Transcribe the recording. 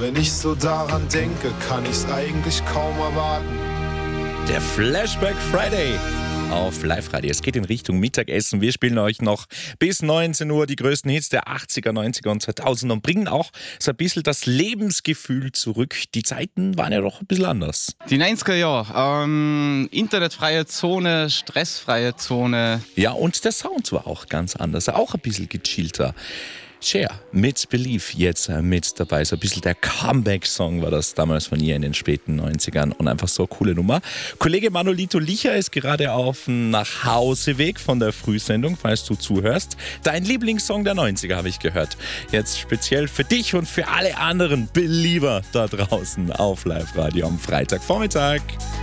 Wenn ich so daran denke, kann ich's eigentlich kaum erwarten. Der Flashback Friday auf Live-Radio. Es geht in Richtung Mittagessen. Wir spielen euch noch bis 19 Uhr die größten Hits der 80er, 90er und 2000er und bringen auch so ein bisschen das Lebensgefühl zurück. Die Zeiten waren ja doch ein bisschen anders. Die 90er Jahre, internetfreie Zone, stressfreie Zone. Ja, und der Sound war auch ganz anders, auch ein bisschen gechillter. Cher mit Believe jetzt mit dabei. So ein bisschen der Comeback-Song war das damals von ihr in den späten 90ern und einfach so eine coole Nummer. Kollege Manolito Licher ist gerade auf dem Nachhauseweg von der Frühsendung, falls du zuhörst. Dein Lieblingssong der 90er habe ich gehört. Jetzt speziell für dich und für alle anderen Believer da draußen auf Live-Radio am Freitagvormittag.